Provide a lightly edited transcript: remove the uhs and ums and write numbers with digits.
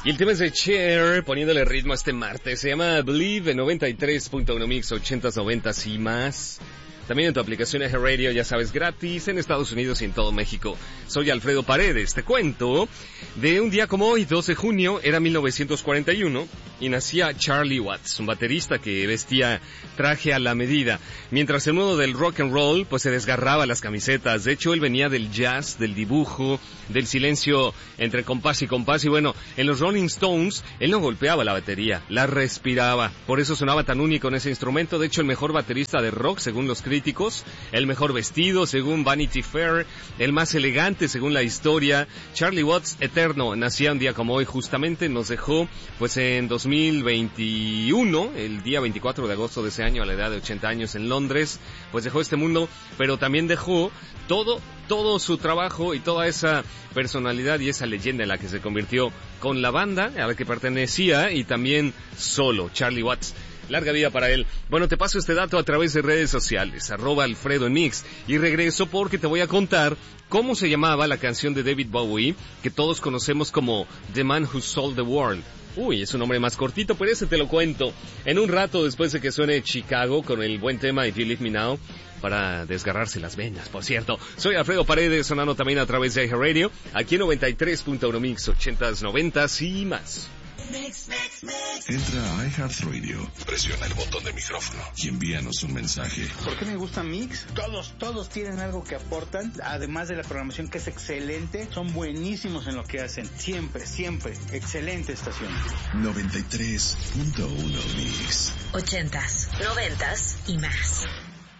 Y el tema es de Cher, poniéndole ritmo a este martes. Se llama Believe en 93.1 Mix, 80s, 90s y más. También en tu aplicación Eje Radio, ya sabes, gratis en Estados Unidos y en todo México. Soy Alfredo Paredes. Te cuento de un día como hoy, 12 de junio, era 1941, y nacía Charlie Watts, un baterista que vestía traje a la medida. Mientras el mundo del rock and roll, pues se desgarraba las camisetas. De hecho, él venía del jazz, del dibujo, del silencio entre compás y compás. Y bueno, en los Rolling Stones, él no golpeaba la batería, la respiraba. Por eso sonaba tan único en ese instrumento. De hecho, el mejor baterista de rock, según los críticos, el mejor vestido, según Vanity Fair, el más elegante, según la historia. Charlie Watts, eterno, nacía un día como hoy, justamente nos dejó, pues en 2021, el día 24 de agosto de ese año, a la edad de 80 años en Londres, pues dejó este mundo, pero también dejó todo su trabajo y toda esa personalidad y esa leyenda en la que se convirtió con la banda a la que pertenecía y también solo, Charlie Watts. Larga vida para él. Bueno, te paso este dato a través de redes sociales, @Alfredo en Mix, y regreso porque te voy a contar cómo se llamaba la canción de David Bowie, que todos conocemos como The Man Who Sold the World. Uy, es un nombre más cortito, pero ese te lo cuento en un rato después de que suene Chicago con el buen tema If You Leave Me Now, para desgarrarse las venas, por cierto. Soy Alfredo Paredes, sonando también a través de Eje Radio, aquí en 93.1 Mix, 80s, 90s y más. Entra a iHeartRadio, presiona el botón de micrófono y envíanos un mensaje. ¿Por qué me gusta Mix? Todos tienen algo que aportan, además de la programación que es excelente, son buenísimos en lo que hacen, siempre, excelente estación. 93.1 Mix. 80s, 90s y más.